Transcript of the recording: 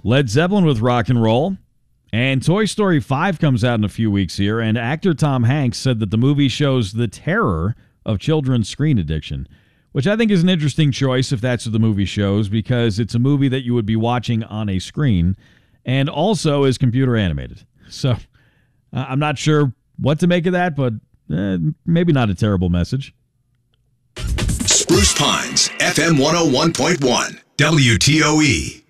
Led Zeppelin with Rock and Roll. And Toy Story 5 comes out in a few weeks here, and actor Tom Hanks said that the movie shows the terror of children's screen addiction, which I think is an interesting choice if that's what the movie shows, because it's a movie that you would be watching on a screen and also is computer animated. So I'm not sure what to make of that, but maybe not a terrible message. Spruce Pines, FM 101.1, WTOE.